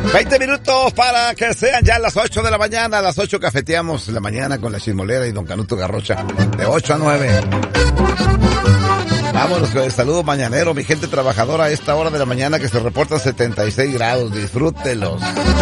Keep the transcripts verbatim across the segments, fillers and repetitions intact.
veinte minutos para que sean ya las ocho de la mañana. A las ocho cafeteamos la mañana con la Chismolera y don Canuto Garrocha. De ocho a nueve. Vámonos con el saludo mañanero, mi gente trabajadora a esta hora de la mañana que se reporta setenta y seis grados. Disfrútelos.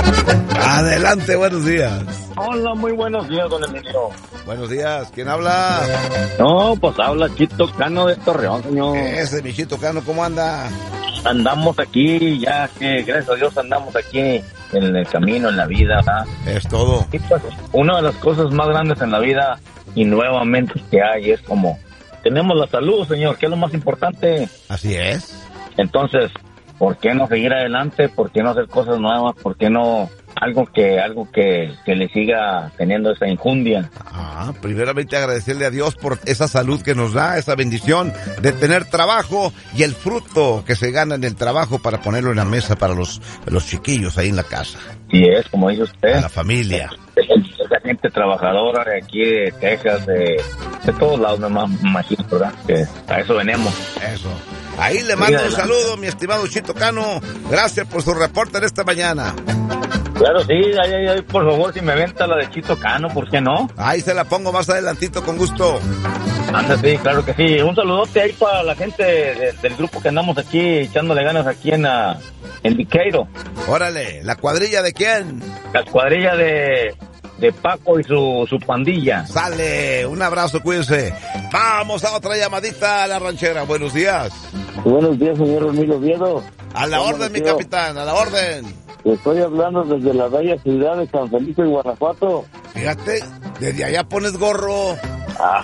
Adelante, buenos días. Hola, muy buenos días, don Emilio. Buenos días, ¿quién habla? No, pues habla Chito Cano de Torreón, señor. Ese, mi Chito Cano, ¿cómo anda? Andamos aquí, ya que gracias a Dios andamos aquí en el camino, en la vida, ¿verdad? Es todo. Y pues, una de las cosas más grandes en la vida y nuevamente que hay es como tenemos la salud, señor, que es lo más importante. Así es. Entonces, ¿por qué no seguir adelante? ¿Por qué no hacer cosas nuevas? ¿Por qué no algo que algo que, que le siga teniendo esa injundia? Ah, primeramente agradecerle a Dios por esa salud que nos da, esa bendición de tener trabajo y el fruto que se gana en el trabajo para ponerlo en la mesa para los, los chiquillos ahí en la casa. Sí es, como dice usted. A la familia. Esa gente trabajadora de aquí, de Texas, de, de todos lados, me imagino, ¿verdad? Que a eso venimos. Eso. Ahí le mando un saludo, mi estimado Chito Cano. Gracias por su reporte en esta mañana. Claro, sí, ay, ay, ay, por favor, si me venta la de Chito Cano, ¿por qué no? Ahí se la pongo más adelantito, con gusto. Anda, sí, claro que sí. Un saludote ahí para la gente de, del grupo que andamos aquí, echándole ganas aquí en, uh, en Viqueiro. Órale, ¿la cuadrilla de quién? La cuadrilla de, de Paco y su, su pandilla. Sale, un abrazo, cuídense. Vamos a otra llamadita a la ranchera. Buenos días. Buenos días, señor Emilio Oviedo. A la orden, mi capitán, a la orden. Estoy hablando desde la bella ciudad de San Felipe, Guanajuato. Fíjate, desde allá pones gorro. Ah,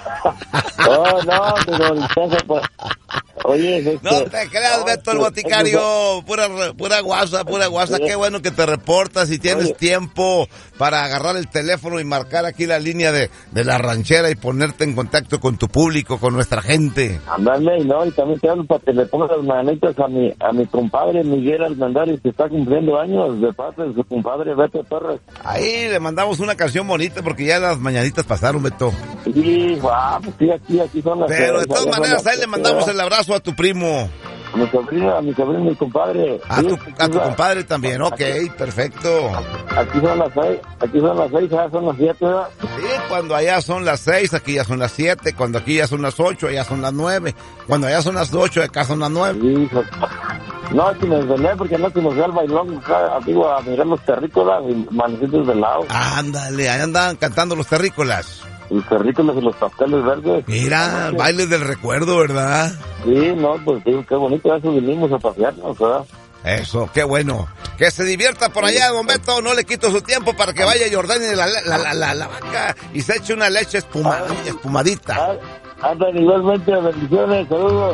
oh, no, pero entonces, pues, oye, este, no te creas, no, Beto el boticario, pura pura guasa, pura guasa. Qué bueno que te reportas y tienes oye. tiempo para agarrar el teléfono y marcar aquí la línea de, de la ranchera y ponerte en contacto con tu público, con nuestra gente. Ándale, y no, y también te hablo para que le pongas las manitas a mi a mi compadre Miguel Almendares, que está cumpliendo años de parte de su compadre Beto Torres. Ahí le mandamos una canción bonita porque ya las mañanitas pasaron, Beto. Sí, ah, pues sí, aquí, aquí son las... Pero de todas maneras, ahí le mandamos el abrazo a tu primo. A mi sobrino, a mi sobrino, mi compadre. A tu, a tu compadre también, ok, perfecto. Aquí son las seis, aquí son las seis, allá son las siete, ¿verdad? Sí, cuando allá son las seis, aquí ya son las siete, cuando aquí ya son las ocho, allá son las nueve, cuando allá son las ocho, acá son las nueve. Sí, no, si me enseñé porque no se nos da el bailón, digo, a mirar los terrícolas y manecitos de lado. Ándale, ahí andan cantando los terrícolas. Los terrícolas y los pasteles verdes. Mira, baile del recuerdo, ¿verdad? Sí, no, pues digo, qué bonito, eso vinimos a pasearnos, ¿verdad? Eso, qué bueno. Que se divierta por allá, don Beto. No le quito su tiempo para que vaya y ordene la, la, la, la, la vaca y se eche una leche espuma, espumadita. Andan igualmente, bendiciones, saludos.